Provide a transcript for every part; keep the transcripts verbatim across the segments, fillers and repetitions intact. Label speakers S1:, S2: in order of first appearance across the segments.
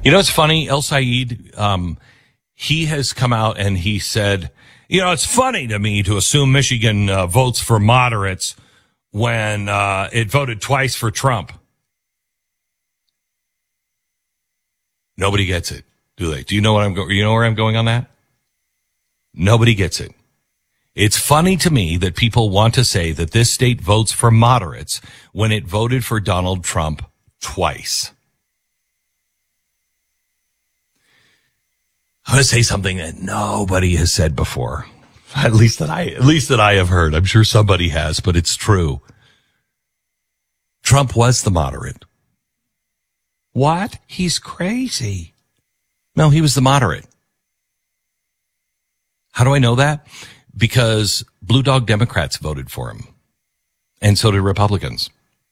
S1: You know, it's funny. El Sayed, um, he has come out and he said, you know, it's funny to me to assume Michigan uh, votes for moderates when uh, it voted twice for Trump. Nobody gets it, do they? Do you know what I'm going? You know where I'm going on that? Nobody gets it. It's funny to me that people want to say that this state votes for moderates when it voted for Donald Trump twice. I'm going to say something that nobody has said before. At least that I, at least that I have heard. I'm sure somebody has, but it's true. Trump was the moderate. What? He's crazy. No, he was the moderate. How do I know that? Because Blue Dog Democrats voted for him. And so did Republicans.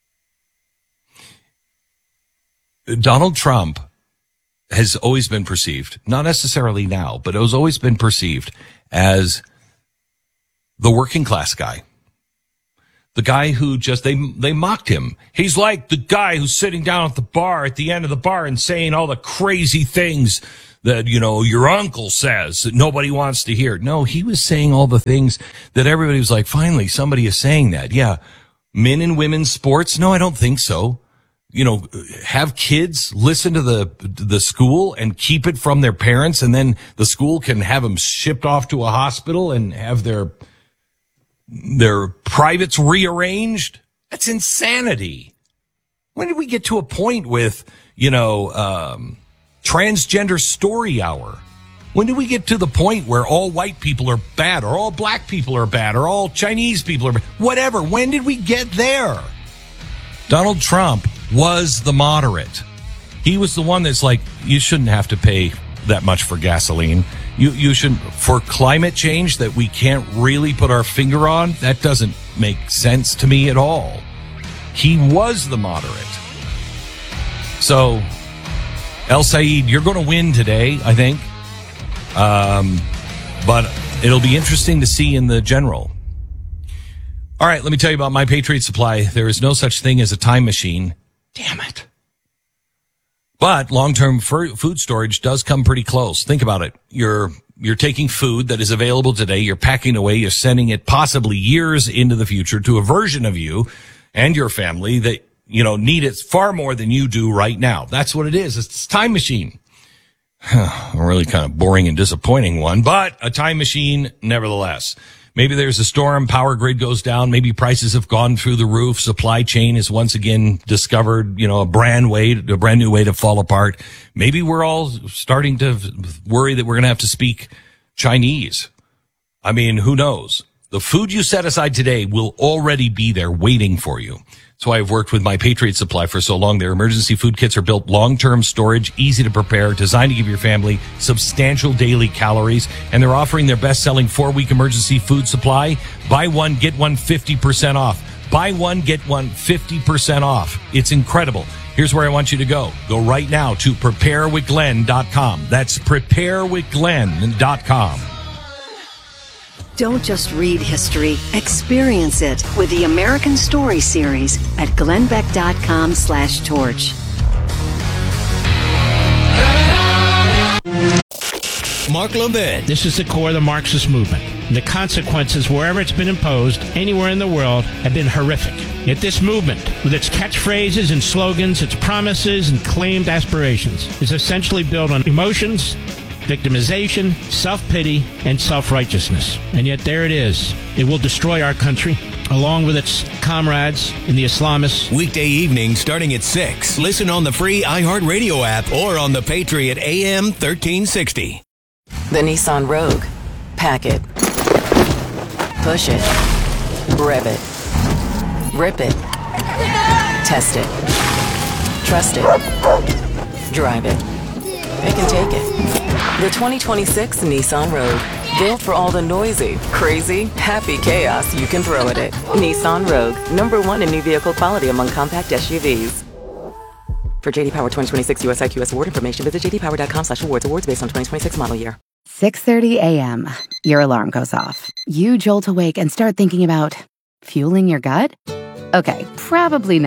S1: Donald Trump has always been perceived, not necessarily now, but it has always been perceived as the working class guy. The guy who just, they they mocked him. He's like the guy who's sitting down at the bar, at the end of the bar, and saying all the crazy things that, you know, your uncle says that nobody wants to hear. No, he was saying all the things that everybody was like, finally, somebody is saying that. Yeah. Men and women's sports? No, I don't think so. You know, have kids listen to the the school and keep it from their parents, and then the school can have them shipped off to a hospital and have their their privates rearranged. That's insanity. When did we get to a point with, you know, um, transgender story hour? When did we get to the point where all white people are bad, or all black people are bad, or all Chinese people are bad? Whatever. When did we get there? Donald Trump was the moderate. He was the one that's like, you shouldn't have to pay that much for gasoline. You you should, for climate change that we can't really put our finger on, that doesn't make sense to me at all. He was the moderate. So, El Sayed, you're going to win today, I think. Um, but it'll be interesting to see in the general. All right, let me tell you about My Patriot Supply. There is no such thing as a time machine. Damn it. But long-term food storage does come pretty close. Think about it. You're you're taking food that is available today, you're packing away, you're sending it possibly years into the future to a version of you and your family that, you know, need it far more than you do right now. That's what it is. It's a time machine. A really kind of boring and disappointing one, but a time machine nevertheless. Maybe there's a storm, power grid goes down, maybe prices have gone through the roof, supply chain is once again discovered, you know, a brand way, a brand new way to fall apart. Maybe we're all starting to worry that we're going to have to speak Chinese. I mean, who knows? The food you set aside today will already be there waiting for you. That's why I've worked with My Patriot Supply for so long. Their emergency food kits are built long-term storage, easy to prepare, designed to give your family substantial daily calories. And they're offering their best-selling four-week emergency food supply. Buy one, get one fifty percent off. Buy one, get one fifty percent off. It's incredible. Here's where I want you to go. Go right now to prepare with glenn dot com. That's prepare with glenn dot com.
S2: Don't just read history, experience it with the American Story Series at glennbeck.com slash torch.
S3: Mark Levin.
S4: This is the core of the Marxist movement. The consequences, wherever it's been imposed, anywhere in the world, have been horrific. Yet this movement, with its catchphrases and slogans, its promises and claimed aspirations, is essentially built on emotions, victimization, self-pity, and self-righteousness. And yet there it is. It will destroy our country, along with its comrades in the Islamists.
S3: Weekday evening starting at six. Listen on the free iHeartRadio app or on the Patriot A M thirteen sixty.
S5: The Nissan Rogue. Pack it. Push it. Rev it. Rip it. Test it. Trust it. Drive it. It can take it. The twenty twenty-six Nissan Rogue. Built for all the noisy, crazy, happy chaos you can throw at it. Nissan Rogue. Number one in new vehicle quality among compact S U Vs. For J D Power twenty twenty-six U S I Q S award information, visit jdpower.com slash awards. Awards based on twenty twenty-six model year.
S6: six thirty a.m. Your alarm goes off. You jolt awake and start thinking about fueling your gut? Okay, probably not. But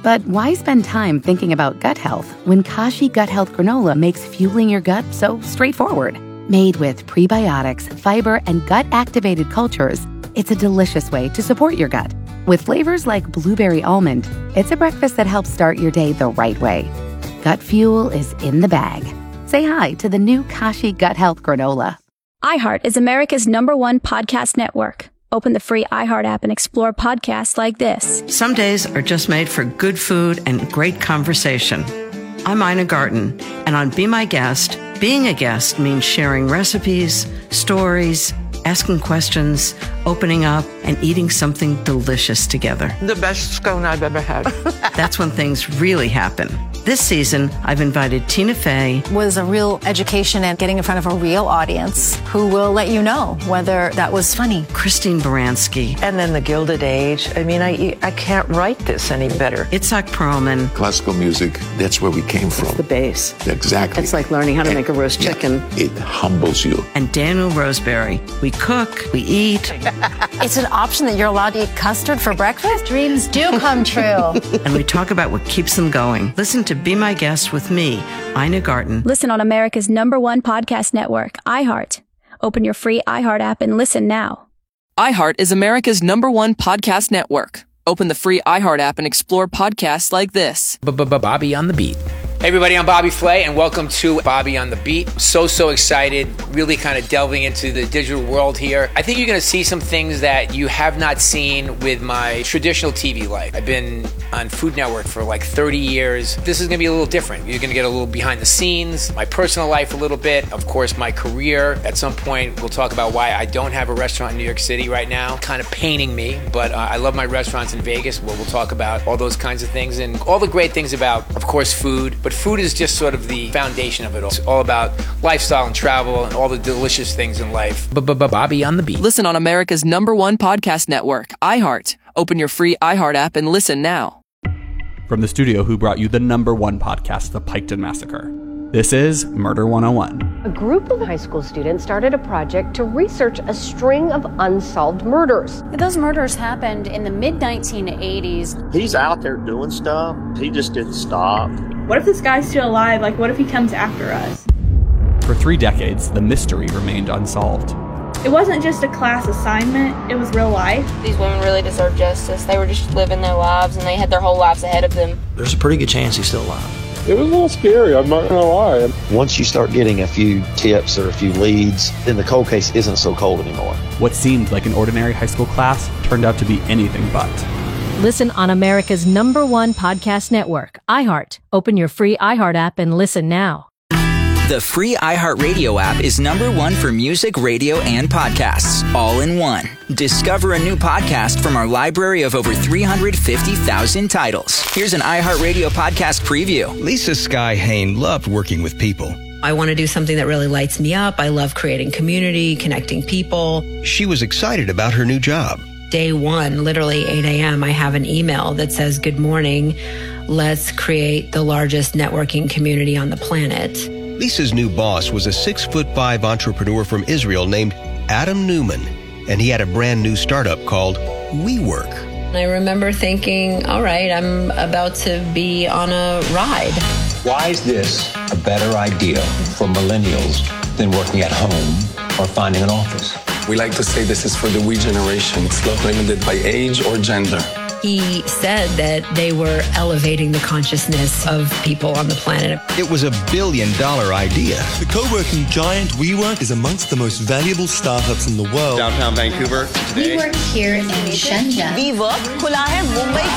S6: But why spend time thinking about gut health when Kashi Gut Health Granola makes fueling your gut so straightforward? Made with prebiotics, fiber, and gut-activated cultures, it's a delicious way to support your gut. With flavors like blueberry almond, it's a breakfast that helps start your day the right way. Gut fuel is in the bag. Say hi to the new Kashi Gut Health Granola.
S7: iHeart is America's number one podcast network. Open the free iHeart app and explore podcasts like this.
S8: Some days are just made for good food and great conversation. I'm Ina Garten, and on Be My Guest, being a guest means sharing recipes, stories, asking questions, opening up, and eating something delicious together.
S9: The best scone I've ever had.
S8: That's when things really happen. This season, I've invited Tina Fey.
S10: Was a real education and getting in front of a real audience who will let you know whether that was funny.
S8: Christine Baranski.
S9: And then the Gilded Age. I mean, I I can't write this any better.
S8: Itzhak Perlman.
S11: Classical music, that's where we came from.
S9: It's the base.
S11: Exactly.
S9: It's like learning how to and, make a roast chicken.
S11: Yeah, it humbles you.
S8: And Daniel Roseberry. We cook, we eat.
S10: It's an option that you're allowed to eat custard for breakfast? Dreams do come true.
S8: And we talk about what keeps them going. Listen to Be My Guest with me, Ina Garten.
S7: Listen on America's number one podcast network, iHeart. Open your free iHeart app and listen now.
S12: iHeart is America's number one podcast network. Open the free iHeart app and explore podcasts like this.
S13: Bobby on the Beat. Hey everybody, I'm Bobby Flay, and welcome to Bobby on the Beat. So, so excited, really kind of delving into the digital world here. I think you're going to see some things that you have not seen with my traditional T V life. I've been on Food Network for like thirty years. This is going to be a little different. You're going to get a little behind the scenes, my personal life a little bit, of course, my career. At some point, we'll talk about why I don't have a restaurant in New York City right now. Kind of paining me, but uh, I love my restaurants in Vegas, where we'll talk about all those kinds of things and all the great things about, of course, food. But food is just sort of the foundation of it all. It's all about lifestyle and travel and all the delicious things in life.
S12: Bobby on the Beat. Listen on America's number one podcast network, iHeart. Open your free iHeart app and listen now.
S14: From the studio who brought you the number one podcast, The Piketon Massacre, this is Murder one oh one.
S15: A group of high school students started a project to research a string of unsolved murders.
S16: Those murders happened in the mid nineteen eighties.
S17: He's out there doing stuff. He just didn't stop.
S18: What if this guy's still alive? Like, what if he comes after us?
S14: For three decades, the mystery remained unsolved.
S18: It wasn't just a class assignment, it was real life.
S19: These women really deserve justice. They were just living their lives, and they had their whole lives ahead of them.
S20: There's a pretty good chance he's still alive.
S21: It was a little scary, I'm not gonna lie.
S22: Once you start getting a few tips or a few leads, then the cold case isn't so cold anymore.
S14: What seemed like an ordinary high school class turned out to be anything but.
S23: Listen on America's number one podcast network, iHeart. Open your free iHeart app and listen now.
S24: The free iHeartRadio app is number one for music, radio, and podcasts, all in one. Discover a new podcast from our library of over three hundred fifty thousand titles. Here's an iHeartRadio podcast preview.
S3: Lisa Sky Hain loved working with people.
S25: I want to do something that really lights me up. I love creating community, connecting people.
S3: She was excited about her new job.
S25: Day one, literally eight a.m., I have an email that says, "Good morning. Let's create the largest networking community on the planet."
S3: Lisa's new boss was a six foot five entrepreneur from Israel named Adam Newman, and he had a brand new startup called WeWork.
S25: I remember thinking, all right, I'm about to be on a ride.
S26: Why is this a better idea for millennials than working at home or finding an office?
S27: We like to say this is for the we generation. It's not limited by age or gender.
S25: He said that they were elevating the consciousness of people on the planet.
S3: It was a billion dollar idea.
S28: The co-working giant WeWork is amongst the most valuable startups in the world.
S27: Downtown Vancouver today.
S29: We work here in Shenzhen.
S30: WeWork खुला है मुंबई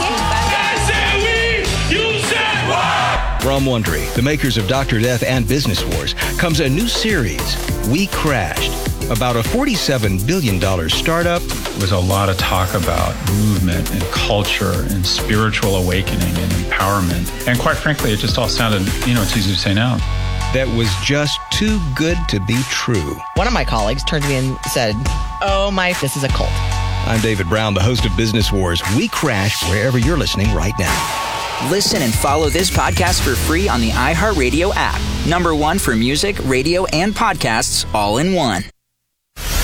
S30: के.
S3: From Wondery, the makers of Doctor Death and Business Wars, comes a new series, We Crashed, about a forty-seven billion dollars startup.
S31: There was a lot of talk about movement and culture and spiritual awakening and empowerment. And quite frankly, it just all sounded, you know, it's easy to say now.
S3: That was just too good to be true.
S32: One of my colleagues turned to me and said, "Oh my, this is a cult."
S3: I'm David Brown, the host of Business Wars. We Crash wherever you're listening right now.
S24: Listen and follow this podcast for free on the iHeartRadio app. Number one for music, radio, and podcasts, all in one.